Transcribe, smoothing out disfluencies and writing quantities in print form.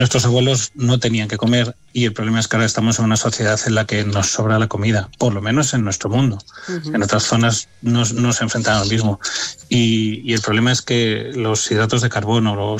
Nuestros abuelos no tenían que comer y el problema es que ahora estamos en una sociedad en la que nos sobra la comida, por lo menos en nuestro mundo. Uh-huh. En otras zonas no se enfrentan a lo mismo. Y el problema es que los hidratos de carbono,